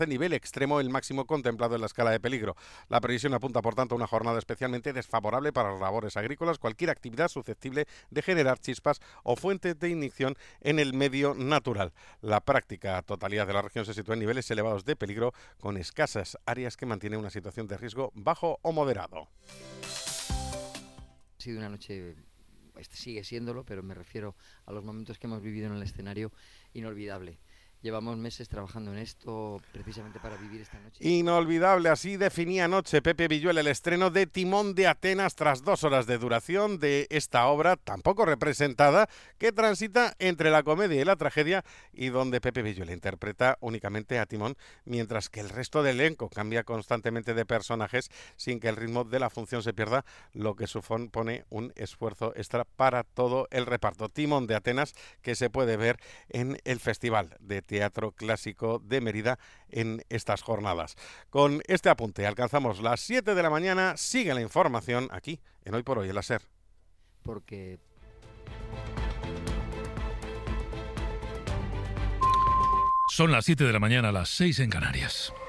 nivel extremo el máximo contemplado en la escala de peligro. La previsión apunta, por tanto, a una jornada especialmente desfavorable para las labores agrícolas, cualquier actividad susceptible de generar chispas o fuentes de ignición en el medio natural. La práctica totalidad de la región se sitúa en niveles elevados de peligro, con escasas áreas que mantienen una situación de riesgo bajo o moderado. Ha sido una noche, sigue siéndolo, pero me refiero a los momentos que hemos vivido en el escenario, inolvidable. Llevamos meses trabajando en esto precisamente para vivir esta noche. Inolvidable, así definía anoche Pepe Villuel el estreno de Timón de Atenas tras 2 horas de duración de esta obra tan poco representada que transita entre la comedia y la tragedia y donde Pepe Villuel interpreta únicamente a Timón, mientras que el resto del elenco cambia constantemente de personajes sin que el ritmo de la función se pierda, lo que supone un esfuerzo extra para todo el reparto. Timón de Atenas, que se puede ver en el Festival de Teatro Clásico de Mérida en estas jornadas. Con este apunte alcanzamos las 7 de la mañana. Sigue la información aquí en Hoy por Hoy en la SER. Porque son las 7 de la mañana, las 6 en Canarias.